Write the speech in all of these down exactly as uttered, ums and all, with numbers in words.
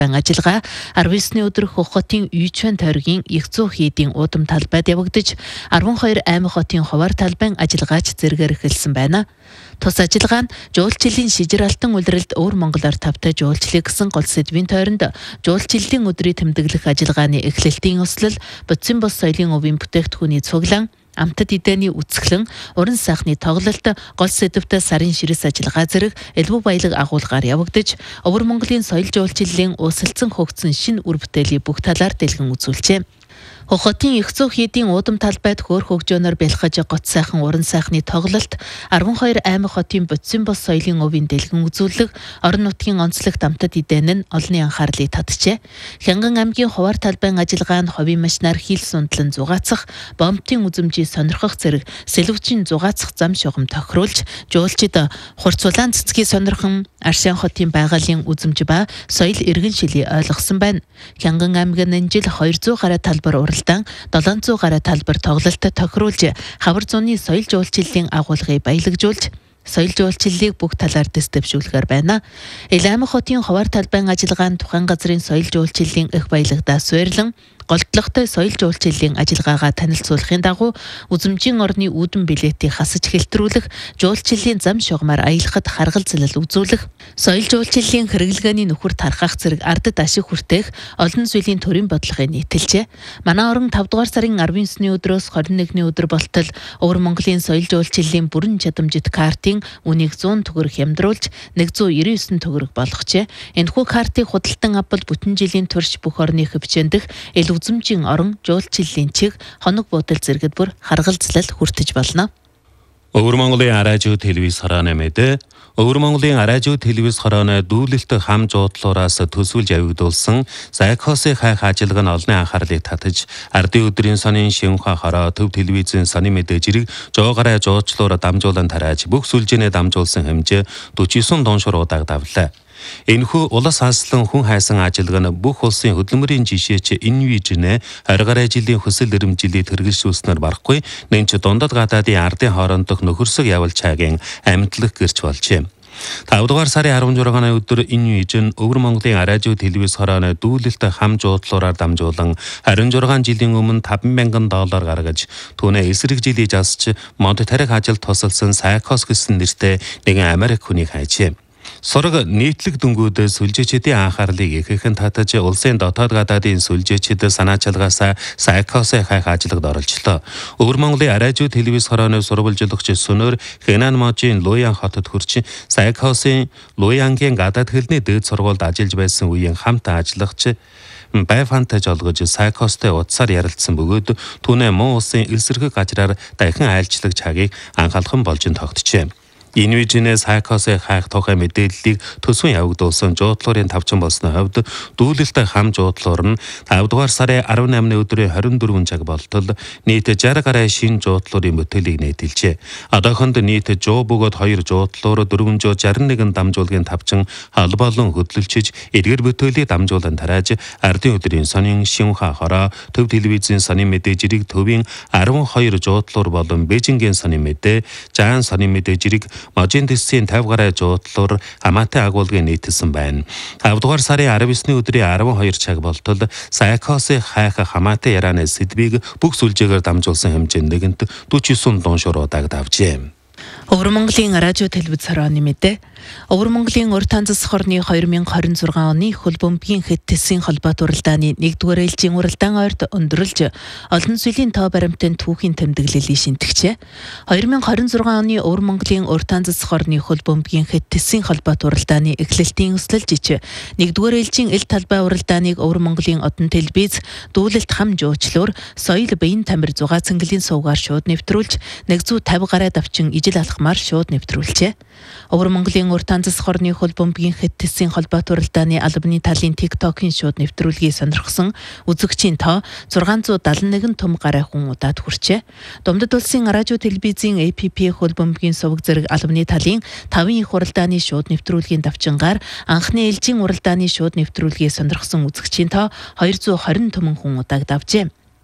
Ажиллагаа арван есний өдөр Хөх хотын Үйчвэн тойргийн Ягцуу хийдийн уудам талбайд явагдаж, арван хоёр Аймаг хотын Хуваар талбайн ажиллагаач зэргээр эхэлсэн байна. Тус ажиллагаа нь жуулчлалын шижир алтан улиралд Өвөр Монголоор тавтай жуулчлал гэсэн гол сэдвийн тойронд жуулчлалын өдрийг тэмдэглэх ажиллагааны эхлэлтийн өслөл, бодисын бус соёлын өвийн бүтээгдэхүүний цуглаан, амтад эдэний үсгэлэн, уран сайхны тоглолт, гол сэдвтэ сарын ширэс ажиллагаа зэрэг элбэг баялаг агуулгаар явагдаж, Өвөр Монголын соёл жуулчлалын усалцсан хөгжсөн шинэ үр бүтээлийг бүх талаар дэлгэн үзүүлжээ. Хөх хотын Ягцуу хийдийн уудам талбайд хөөр хөгжөөнөр бэлхэж гот сайхан уран сайхны тоглолт, арван хоёр Аймаг хотын бодисын бос соёлын өвийн дэлгэн үзүүлэг, орон нутгийн онцлог амтад эдэн нь олонний анхаарлыг татжээ. Хянган аймгийн Хуваар талбайн ажиллагаа нь ховийн машинаар хил сундлан зугаацах, бомбтын үзэмжийг сонирхох зэрэг сэлвчийн зугаацах зам шугам тохируулж, жуулчид хурцулаан цэцгийн сонирхон Аршаан хотын байгалийн үзэмж ба соёл иргэн шилийг ойлгосон байна. Хянган аймгийн энэ жил хоёр зуун гаруй талбар уралдаан, долоон зуун гаруй талбар тоглолтод тохируулж, хавар зууны соёл жуулчлалын агуулгыг баялагжуулж, соёл жуулчлалыг бүх талаар дэвшүүлэхээр байна. Аймаг хотын Хуваар талбайн ажиллагаа нь тухайн газрын соёл жуулчлалын их баялагдаа суйрлан, голдлогтой соёл жуулчлалын ажиллагаагаа танилцуулахын дагуу үзэмжийн орны үүдэн билетийг хасаж хэлтрүүлэх, жуулчлалын зам шугамаар аялахад харгалзал үзүүлэх, соёл жуулчлалын хэрэглгээний нөхөр тархах зэрэг ардад ашиг хүртээх олон зүйлийн төрийн бодлогыг нийтэлжээ. Манай орон тавд дугаар сарын арван есний өдрөөс хорин нэгний өдөр болтол Өвөр Монголын соёл жуулчлалын бүрэн чадамжит картын үнийг зуун төгрөг хямдруулж нэг зуун девяносто девять төгрөг болгожээ. Энэхүү картыг худалдан авбал бүтэн жилийн турш бүх орны хөвчөндөх ил үзэмжийн орон жуулчлалын чиг хоног буудал зэрэгт бүр харгалзлал хүртэж болно. Өвөр Монголын араажуу телевиз хорооны мэдээ. Өвөр Монголын араажуу телевиз хорооны дүүлэлт хам жуудлуураас төсвөлж авигдуулсан Сайкосын хайх ажиллагаа нь олонний анхаарлыг татаж, ардын өдрийн сонин шинхэ хороо төв телевизийн сонин мэдээ жирэг жоогараа жуучлуур дамжуулан тарааж бүх сүлжээний дамжуулсан хэмжээ дөрвөн десять доншор удааг давлаа. Энэхүү улас хаслан хүн хайсан ажиллагаа нь бүх улсын хөдөлмөрийн жишээч энэ вижнэ арга гараа жилийн хөсөл эрэмжилийг хэрэгжүүлснээр барахгүй нэнч дундад гадаадын ардын хоорондох нөхөрсөг явуулчаагийн амьдлах гэрч болжээ. тавд дугаар сарын арван зургааны өдөр энэ вижн Өвөр Монголын араажуу телевиз хорооны дүүлэлт хам жуудлуураар дамжуулан арван зургаан жилийн өмнө таван мянган доллар гаргаж түүнээ эсрэг жилийн засч мод тарих ажил тусалсан Сайкос гэсэн нэртэй нэгэн Америк хүнийг хайжээ. Сураг нийтлэг дүнгуудээс сүлжээчдийн анхаарлыг ихэнх татаж улсын дотоод гадаадын сүлжээчд санаачилгаасаа Сайкосын хайх ажиллагад оролцлоо. Өвөр Монголын араажуу телевиз хорооны сурвалжлагч Сүнөр Хэнан Можийн Луян хотод хүрч Сайкосын Луянгийн гадаад хэлний дээд сургуульд ажиллаж байсан үеийн хамт ажиллагч байфантаж олгож Сайкостой утсаар ярилцсан бөгөөд түүнээ муу улсын эсрэг газраар дахин айлчлаг цагийг анхаалхан болж тогтжээ. Энэ вижнээс Сайкосын хайх тухай мэдээллийг төсвөн явагдуулсан жуудлуурын тавчин болсны хувьд дүүлэлт хам жуудлуур нь тавд дугаар сарын арван наймны өдрийн хорин дөрвөн цаг болтол нийт шарх гаруй шин жуудлуурын бүтээлийг нийтэлжээ. Одоохонд нийт жуу бөгөөд хоёр жуудлуур дөрвөн зуун шарх нэгэн дамжуулгын тавчин холбоолон хөдөлчиж эдгэр бүтээлийг дамжуулан тарааж ардын өдрийн сонин шинхэ хороо төв телевизийн сонин мэдээ жирэг төвийн арван хоёр жуудлуур болон Бээжингийн сонин мэдээ, Жаан сонин мэдээ жирэг Можийн дэсийн тавд гаруй жуудлуур хамаатай агуулгыг нийтэлсэн байна. тавд дугаар сарын арван есний өдрийн арван хоёр цаг болтол Сайкосын хайх хамаатай ярианы сэдвийг бүх сүлжээгээр дамжуулсан хэмжээнд нэгэнт дөрвөн десять доншор удааг давжээ. Өвөр Монголын араажуу телевиз хорооны мэдээ. Өвөр Монголын урт танзас хорны хоёр мянга хорин зургаан оны хөл бөмбөгийн хэд тэсийн холбоот уралдааны нэгдүгээр ээлжийн уралдаан ойрд өндөрлж олон зүйлийн тоо баримтын түүхийн тэмдэглэлийг шинтгэжээ. хоёр мянга хорин зургаан оны Өвөр Монголын урт танзас хорны хөл бөмбөгийн хэд тэсийн холбоот уралдааны эхлэлтийн өсөлж нэгдүгээр ээлжийн эл талбай уралдааныг Өвөр Монголын одон телевиз дүүлэлт хам жуучлуур соёл биеийн тамир зугаа цэнгэлийн сувгаар шууд нэвтрүүлж нэг зуун тавин гаруй давчин ижил алхмаар шууд нэвтрүүлжээ. Өвөр Монголын урт танзас хорны хөл бөмбөгийн хэд тэсийн холбоот уралдааны албаны талын TikTok-ын шууд нэвтрүүлгийг сонирхсон үзэгчийн тоо зургаан зуун дагалан нэгэн том гаруй хүн удаад хүрчээ. Думдад улсын араажуу телевизийн A P P хөл бөмбөгийн суваг зэрэг албаны талын таван их уралдааны шууд нэвтрүүлгийн давчингаар анхны ээлжийн уралдааны шууд нэвтрүүлгийг сонирхсон үзэгчийн тоо хоёр зуун двадцать түмэн хүн удааг давжээ.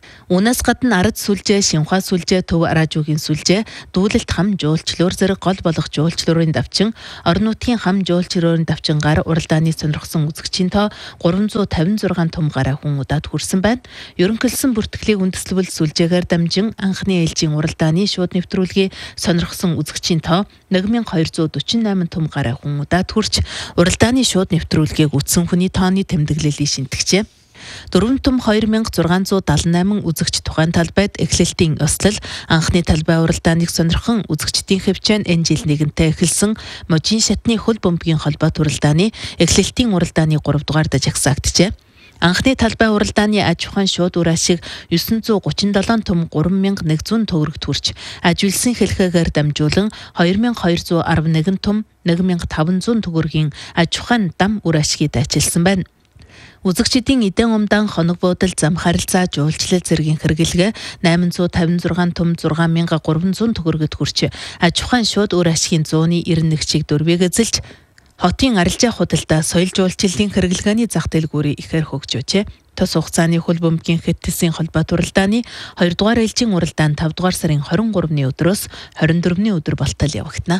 Үүнээс гадна ард сүлжээ, шинхаа сүлжээ, төв араажуугийн сүлжээ, дүүлэлт хам жуулчлуур зэрэг гол болох жуулчлуурын давчин, орон нутгийн хам жуулчлуурын давчингаар уралдааны сонирхсон үзэгчийн тоо гурван зуун тавин зургаан том гараа хүн удаад хүрсэн байна. Ерөнхийлсөн бүртгэлийг үндэслэвэл сүлжээгээр дамжин анхны ээлжийн уралдааны шууд нэвтрүүлгийн сонирхсон үзэгчийн тоо нэг мянган хоёр зуун дөрвөн восемь том гараа хүн удаад хүрч уралдааны шууд нэвтрүүлгийг үзсэн хүний тооны тэмдэглэлийг шинтгэжээ. дөрвөн том хоёр мянга зургаан зуун дадлан восемь үзэгч тухайн талбайд эхлэлтийн ёслол анхны талбай уралдааныг сонирхон үзэгчдийн хөвчөөн энэ жил нэгэнтээ эхэлсэн можийн шатны хөл бөмбөгийн холбоот уралдааны эхлэлтийн уралдааны гурав дугаар даж агсаагджээ. Анхны талбай уралдааны аж ахуйн шууд үр ашиг девять три семь том три мянга нэгэн төгрөгт хүрч ажилсан хэлхээгээр дамжуулан хоёр мянга хоёр зуун арван нэг том нэг мянга таван зуун төгрөгийн аж ахуйн дам үр ашгийг ачилсан байна. Үзэгчдийн эдэн умдан хоног буудал зам харилцаа жуулчлал зэргийн хэрэглэгээ восемь тавин зургаан том зургаан мянга гурван зуун төгрөгөд хүрч аж ахуйн шууд үр ашигын зууны девяносто нэг чиг дөрвийг эзэлж хотын арилжаа худалдаа соёл жуулчлалын хэрэглгээний зах дэлгүүрийг ихээр хөгжөөжээ. Тус хугацааны хөл бөмбөгийн хэвтэлсийн холбоот уралдааны хоёр дугаар ээлжийн уралдаан тавь дугаар сарын хорин гуравны өдрөөс хорин дөрөвний өдөр болтол явагдана.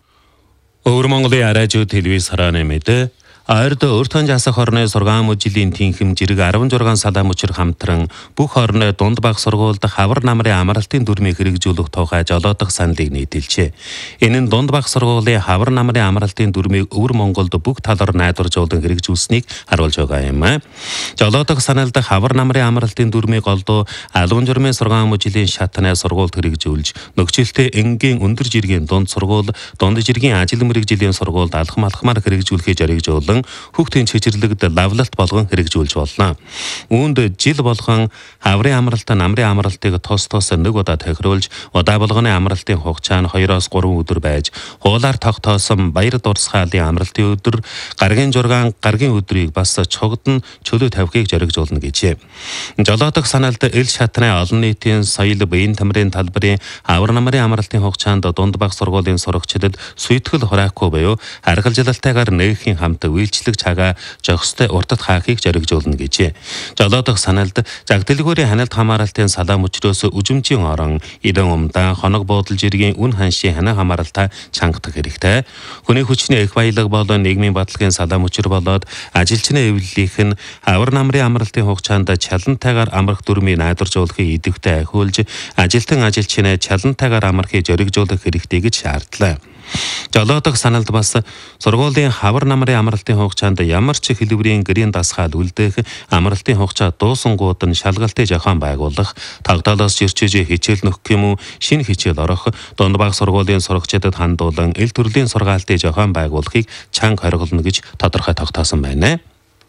Өвөр Монголын араажуу телевиз харааны мэдээ Ард өртөн жасах орны сургаан мужилийн тэнхэм жирэг арван зургаан салаа мөчр хамтран бүх орны дунд баг сургуульд хавар намрын амралтын дүрмийг хэрэгжүүлэх тухай жолоодох саналыг нийтэлжээ. Энэ нь дунд баг сургуулийн хавар намрын амралтын дүрмийг өвөр Монголд бүх талаар найдваржуулан хэрэгжүүлсэнийг харуулж байгаа юм. Жолоодох саналд хавар намрын амралтын дүрмийг олдоо албан журмын сургаан мужилийн шатны сургуульд хэрэгжүүлж нөгжилтэй энгийн өндөр жиргийн дунд сургууль, дунд жиргийн ажил мэргэжлийн сургуульд алхам алхмаар хэрэгжүүлэхийг жаргажуулан хүүхдийн чичирлэгд лавлалт болгон хэрэгжүүлж болно. Үүнд жил болгон хаврын амралт, намрын амралтыг тос тос нэг удаа тохируулж, удаа болгоны амралтын хугацаа нь хоёроос гурван өдөр байж, хуулаар тогтоосон баяр дурсгалын амралтын өдөр, гаргийн жургаан, гаргийн өдрийг бас чугдн чөлөө тавихыг жаргажуулна гэжээ. Жолоодох саналд эл шатны олон нийтийн соёл, биеийн тамирын талбарын хавар намрын амралтын хугацаанд дунд баг сургуулийн сурагчдад сүйтгэл хураахгүй буюу харгалзалтайгаар нээхийн хамт үйлчлэг цагаа жохстой уртад хаахыг жаргажуулна гэжээ. Жолоодох саналд загтэлгүүрийн ханалт хамааралтын салаа мөчрөөс үжимжийн орон, эдэн умдан, хоног буудал жиргийн үн ханшийн хана хамааралтаа чангадах хэрэгтэй. Хүний хүчний их баялаг болон нийгмийн баталгын салаа мөчр болоод ажилчны эвлэлийнх нь хавар намрын амралтын хугацаанд чалантайгаар амрах дүрмийг найдваржуулахыг идэвхтэй ахиулж, ажилтан ажилчны чалантайгаар амрахыг жаргажуулах хэрэгтэй гэж шаардлаа. Жолоодох саналд бас сургуулийн хавар намрын амралтын хугацаанд ямар ч хэлбэрийн гэрийн дасгаал үлдээх, амралтын хугацаа дуусангууд нь шалгалтыг зохион байгуулах, тогтоолоос зөрчиж хичээл нөхөх юм уу, шинэ хичээл орох, дунд баг сургуулийн сурагчдад хандуулан эл төрлийн сургаалтыг зохион байгуулахыг чанга хориглоно гэж тодорхой тогтоосон байна.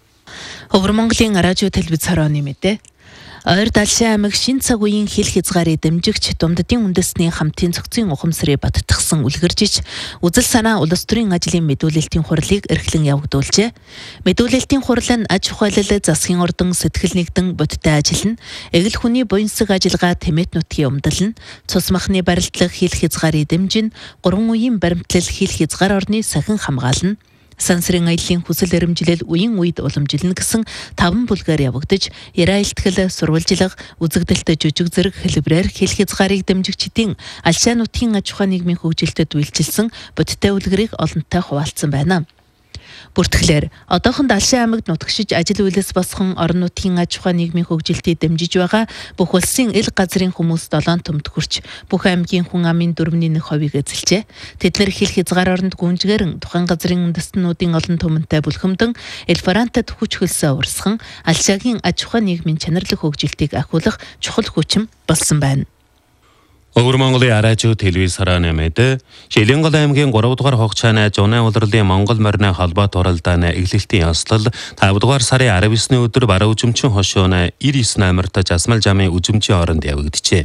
Өвөр Монголын араажуу телевиз хорооны мэдээ. Ойр Далшин аймаг Шин цаг үеийн хил хязгаарыг дэмжигч Думддын үндэсний хамтын цогцын ухамсарыг баттгсан үлгэржиж, үзэл санаа улс төрийн ажлын мэдүүлэлтийн хурлыг эрхлэн явагдуулжээ. Мэдүүлэлтийн хурал нь аж ахуйлал, засгийн ордон, сэтгэл нэгдэн, бодиттой ажил нь, эгэл хүний буянсаг ажиллагаа, тэмэт нутгийн умдал нь, цус махны барилдлага хил хязгаарыг дэмжин, гурван үеийн баримтлал хил хязгаар орны сахин хамгаална. Сансрын аяллаа хүсэл эрэмжлэл үеийн үед уламжилна гэсэн таван бүлгээр явагдаж, яриа илтгэл, сурвалжлага, үзэгдэлт жүжиг зэрэг хэлбэрээр хил хязгаарыг дэмжигчдийн алшаа нутгийн аж ахуй нийгмийн хөгжилтэд үйлчилсэн бодиттой үлгэрийг олонтой хуваалцсан байна. Бүртгэлээр одоохон Далшин аймагт нутагшиж ажил үйлс босхон орон нутгийн аж ахуй нийгмийн хөгжилтийг дэмжиж байгаа бүх улсын ил газрын хүмүүс долоон төмд хүрч бүх аймгийн хүн амын дөрвний нэг хувийг эзэлжээ. Тэднэр хил хязгаар оронд гүнжгэрэн тухайн газрын үндэстнүүдийн олон түмэнтэй бүлхэмдэн элфарантад хүч хөлсөө урсхан алшаагийн аж ахуй нийгмийн чанарлаг хөгжилтийг ахиулах чухал хүчим болсон байна. Өвөр Монголын араажуу телевиз харааны мэдээ Шилэнгол аймгийн гурав дугаар хугацааны зуны улирлын Монгол морины холбоот уралдааны эхлэлтийн ёслол тавь дугаар сарын арван девятны өдөр бараа үжимчин хошууны девяносто девять номерт Жасмал жамын үжимжийн оронд явагдажээ.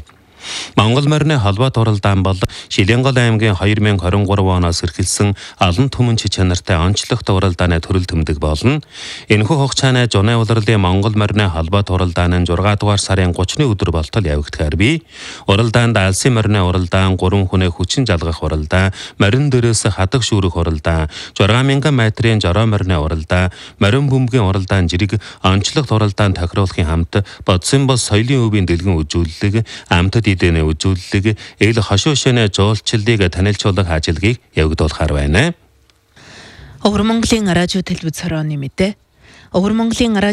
Монгол морины холбоот уралдаан бол Шилэнгол аймгийн two thousand twenty-three оноос эрхэлсэн алан түмэн чанартай онцлогт уралдааны төрөл тэмдэг болно. Энэхүү хугацааны Жунай улирлын Монгол морины холбоот уралдаан нь six дугаар сарын thirty-ны өдөр болтол явагдахаар бий. Уралдаанд Алсын морины уралдаан, гурван хүнээ хүчин жалгах уралдаан, морин дээрээс хатаг шүүрэх уралдаан, six thousand метрийн жороо морины уралдаан, морин бөмбөгийн уралдаан жирэг онцлогт уралдаан тохируулахын хамт бодсон бос соёлын өвийн дэлгэн үзүүлэлэг, амьтад эдэний үзүүлэлэг, эл хошуушны жуулчлалыг танилцуулах ажиллагааг явагдуулахар байна. Өвөр Монголын радио телевиз хорооны мэдээ. Өвөр Монголын